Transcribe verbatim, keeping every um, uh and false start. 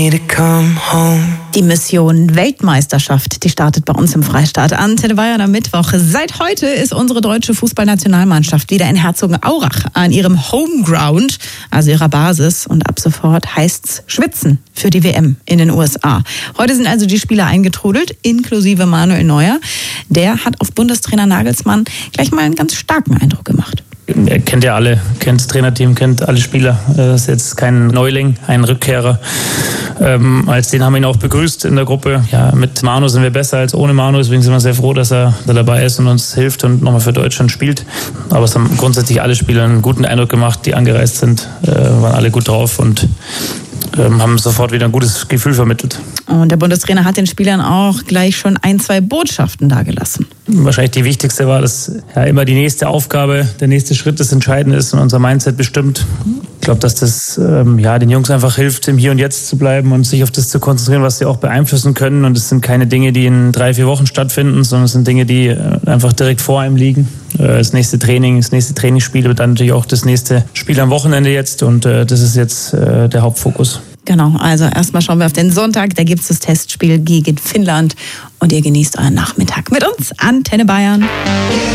Die Mission Weltmeisterschaft, die startet bei uns im Freistaat. Antenne Bayern am Mittwoch. Seit heute ist unsere deutsche Fußballnationalmannschaft wieder in Herzogenaurach an ihrem Homeground, also ihrer Basis. Und ab sofort heißt's Schwitzen für die W M in den U S A. Heute sind also die Spieler eingetrudelt, inklusive Manuel Neuer. Der hat auf Bundestrainer Nagelsmann gleich mal einen ganz starken Eindruck gemacht. Er kennt ja alle, kennt das Trainerteam, kennt alle Spieler. Er ist jetzt kein Neuling, ein Rückkehrer. Ähm, als den haben wir ihn auch begrüßt in der Gruppe. Ja, mit Manu sind wir besser als ohne Manu, deswegen sind wir sehr froh, dass er, dass er dabei ist und uns hilft und nochmal für Deutschland spielt. Aber es haben grundsätzlich alle Spieler einen guten Eindruck gemacht, die angereist sind, äh, waren alle gut drauf und ähm, haben sofort wieder ein gutes Gefühl vermittelt. Und der Bundestrainer hat den Spielern auch gleich schon ein, zwei Botschaften dargelassen. Wahrscheinlich die wichtigste war, dass ja immer die nächste Aufgabe, der nächste Schritt das Entscheidende ist und unser Mindset bestimmt. Ich glaube, dass das ähm, ja, den Jungs einfach hilft, im Hier und Jetzt zu bleiben und sich auf das zu konzentrieren, was sie auch beeinflussen können. Und es sind keine Dinge, die in drei, vier Wochen stattfinden, sondern es sind Dinge, die äh, einfach direkt vor einem liegen. Äh, das nächste Training, das nächste Trainingsspiel wird dann natürlich auch das nächste Spiel am Wochenende jetzt. Und äh, das ist jetzt äh, der Hauptfokus. Genau, also erstmal schauen wir auf den Sonntag, da gibt es das Testspiel gegen Finnland und ihr genießt euren Nachmittag mit uns, Antenne Bayern.